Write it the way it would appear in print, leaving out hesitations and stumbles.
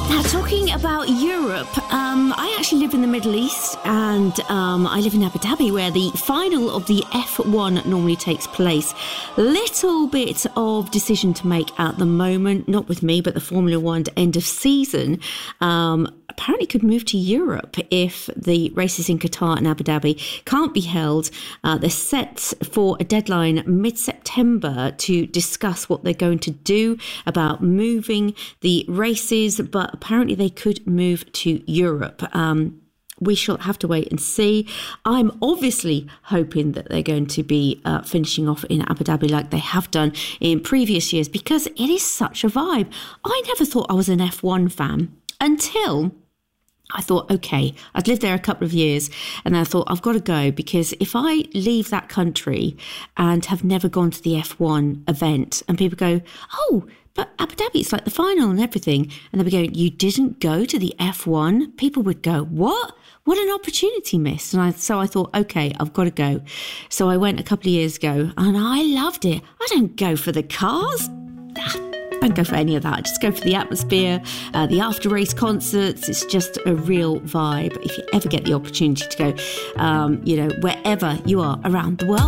Now, talking about Europe, I actually live in the Middle East, and I live in Abu Dhabi, where the final of the F1 normally takes place. Little bit of decision to make at the moment, not with me, but the Formula One end of season. Apparently could move to Europe if the races in Qatar and Abu Dhabi can't be held. They're set for a deadline mid-September to discuss what they're going to do about moving the races, but apparently they could move to Europe. We shall have to wait and see. I'm obviously hoping that they're going to be finishing off in Abu Dhabi like they have done in previous years, because it is such a vibe. I never thought I was an F1 fan until I thought, okay, I'd lived there a couple of years, and I thought, I've got to go, because if I leave that country and have never gone to the F1 event and people go, oh, but Abu Dhabi, it's like the final and everything, and they'd be going, you didn't go to the F1? People would go, what? What an opportunity missed. And so I thought, okay, I've got to go. So I went a couple of years ago and I loved it. I don't go for the cars. Don't go for any of that. I just go for the atmosphere, the after race concerts. It's just a real vibe. If you ever get the opportunity to go, wherever you are around the world.